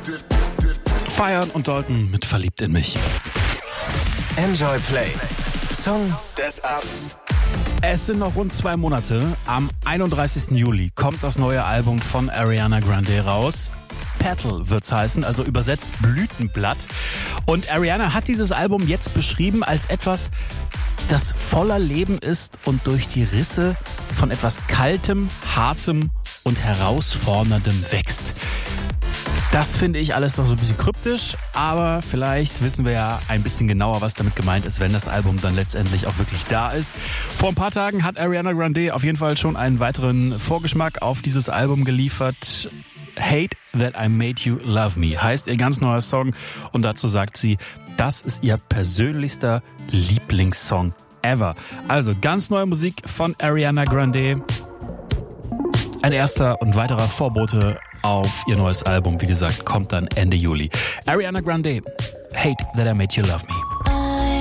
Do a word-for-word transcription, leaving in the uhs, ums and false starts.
Feiern und Dalton mit Verliebt in mich. Enjoy Play. Song des Abends. Es sind noch rund zwei Monate. Am einunddreißigsten Juli kommt das neue Album von Ariana Grande raus. Petal wird's heißen, also übersetzt Blütenblatt. Und Ariana hat dieses Album jetzt beschrieben als etwas, das voller Leben ist und durch die Risse von etwas Kaltem, Hartem und Herausforderndem wächst. Das finde ich alles noch so ein bisschen kryptisch, aber vielleicht wissen wir ja ein bisschen genauer, was damit gemeint ist, wenn das Album dann letztendlich auch wirklich da ist. Vor ein paar Tagen hat Ariana Grande auf jeden Fall schon einen weiteren Vorgeschmack auf dieses Album geliefert. Hate That I Made You Love Me heißt ihr ganz neuer Song und dazu sagt sie, das ist ihr persönlichster Lieblingssong ever. Also ganz neue Musik von Ariana Grande. Ein erster und weiterer Vorbote auf ihr neues Album, wie gesagt, kommt dann Ende Juli. Ariana Grande, Hate That I Made You Love Me.